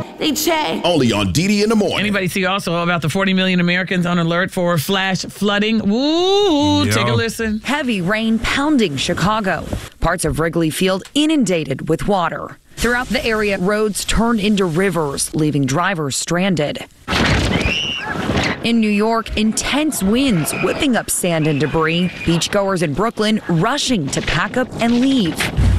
They check. Only on DD in the morning. Anybody see also about the 40 million Americans on alert for flash flooding? Ooh, take a listen. Heavy rain pounding Chicago. Parts of Wrigley Field inundated with water. Throughout the area, roads turned into rivers, leaving drivers stranded. In New York, intense winds whipping up sand and debris. Beachgoers in Brooklyn rushing to pack up and leave.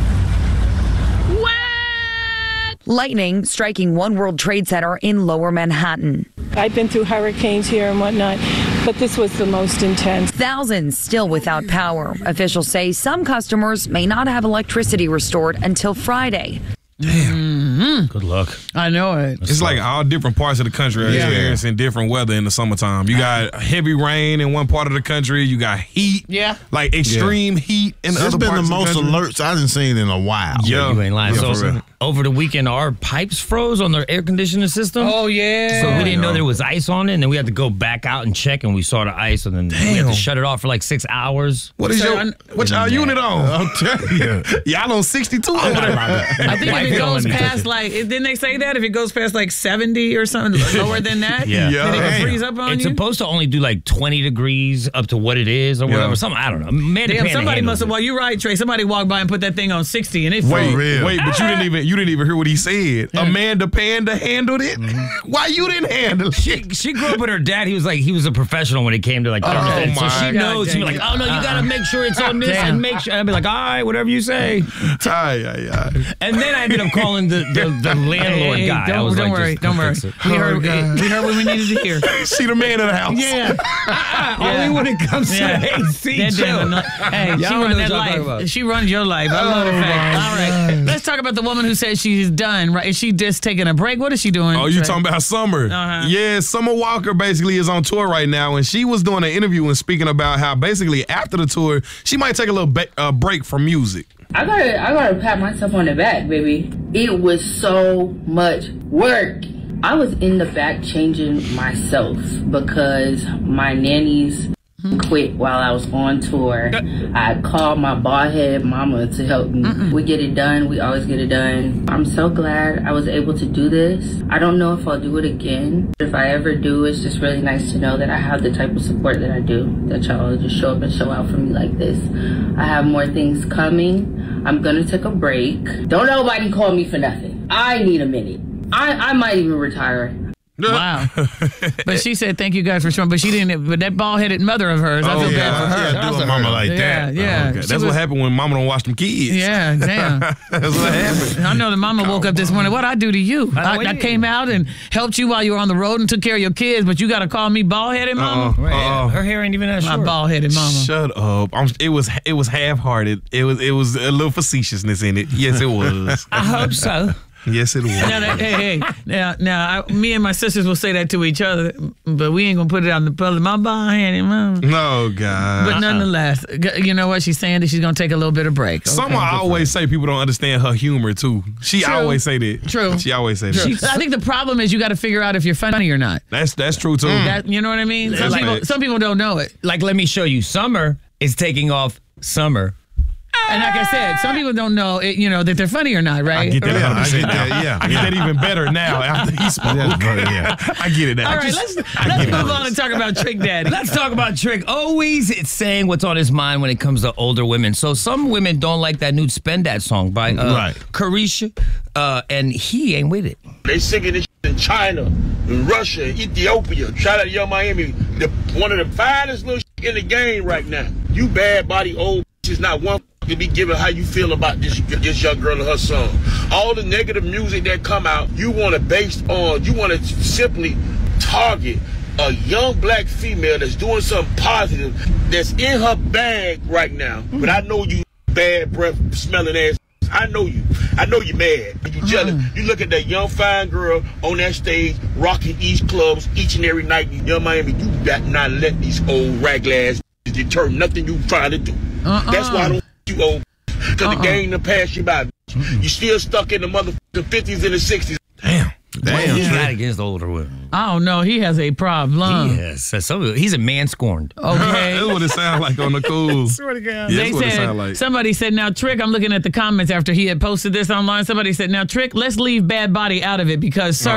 Lightning striking One World Trade Center in Lower Manhattan. I've been through hurricanes here and whatnot, but this was the most intense. Thousands still without power. Officials say some customers may not have electricity restored until Friday. Damn. Good luck. I know it. It's like all different parts of the country are experiencing different weather in the summertime. You got heavy rain in one part of the country. You got heat. Yeah. Like extreme heat in the other parts of the country. It's been the most alerts I've seen in a while. Yeah. You ain't lying. Yeah, So for real. over the weekend, our pipes froze on the air conditioning system. Oh, yeah. So we didn't know there was ice on it, and then we had to go back out and check, and we saw the ice, and then we had to shut it off for like 6 hours. What is what's y'all unit on? I'll tell you. Y'all on 62 over there. I think if it goes past like, didn't they say that? If it goes past like 70 or something lower than that, Yeah. then it can freeze up on It's you? supposed to only do like 20 degrees up to what it is or whatever. Something, I don't know. Damn, somebody must have, well, you're right, Trey. Somebody walked by and put that thing on 60 and it froze. Wait, but you didn't even hear what he said. Amanda Panda handled it. Why you didn't handle it? She grew up with her dad. He was a professional when it came to like thermostats. So she knows. She'd be like, oh no, you gotta make sure it's on this and make sure. I'd be like, all right, whatever you say. And then I ended up calling the landlord guy. Don't worry. We heard what we needed to hear. She the man of the house. Yeah. Only when it comes to AC. Hey, she runs that life. She runs your life. I love the fact. All right. Let's talk about the woman who says she's done, right? Is she just taking a break? What is she doing? Oh, you talking about Summer? Yeah, Summer Walker basically is on tour right now, and she was doing an interview and speaking about how basically after the tour, she might take a little break from music. I gotta pat myself on the back, baby. It was so much work. I was in the back changing myself because my nannies quit while I was on tour. I called my bald-headed mama to help me. We get it done. We always get it done. I'm so glad I was able to do this. I don't know if I'll do it again. If I ever do, it's just really nice to know that I have the type of support that I do, that y'all just show up and show out for me like this. I have more things coming. I'm gonna take a break. Don't nobody call me for nothing. I need a minute. I might even retire. Wow. But she said, thank you guys for showing. But she didn't, but that bald-headed mother of hers, I feel bad for her. Yeah, do a mama like that. Yeah. Okay. That's what happened when mama don't watch them kids. Yeah, damn. That's what happened. I know the mama woke up this morning. What'd I do to you? I came out and helped you while you were on the road and took care of your kids, but you got to call me bald-headed mama? Her hair ain't even that short. My bald-headed mama. Shut up. It was half-hearted. It was a little facetiousness in it. Yes, it was. I hope so. Yes, it was. Now, me and my sisters will say that to each other, but we ain't gonna put it out in the public. My bald-headed mama. No, God. But nonetheless, you know what? She's saying that she's gonna take a little bit of break. Okay? Someone always say people don't understand her humor too. She always say that. True. She always say that. I think the problem is you got to figure out if you're funny or not. That's true too. You know what I mean? Some people don't know it. Like, let me show you. Summer is taking off summer. And like I said, some people don't know, that they're funny or not, right? I get that 100% now. I get that even better now after he spoke. I get it now. All right, let's move on and talk about Trick Daddy. Let's talk about Trick. Always it's saying what's on his mind when it comes to older women. So some women don't like that new Spend That song by Carisha, and he ain't with it. They singing this in China, in Russia, Ethiopia. Shout out to Young Miami, one of the finest little in the game right now. You bad body old is not one to be given how you feel about this young girl and her song. All the negative music that come out, you want to simply target a young black female that's doing something positive, that's in her bag right now. But I know you bad breath smelling ass. I know you mad. You jealous. You look at that young fine girl on that stage rocking East clubs each and every night. Young Miami, you got not let these old raglass deter nothing you trying to do. That's why I don't you old, because the game done passed you by. You still stuck in the motherfucking 50s and the 60s. Damn. He's not against older women. I don't know. He has a problem. Yes. So he's a man scorned. Okay. That's what it sounds like on the cool. Swear to God. That's what it sound like. Somebody said, now, Trick, I'm looking at the comments after he had posted this online. Somebody said, now, Trick, let's leave Bad Body out of it because, sir,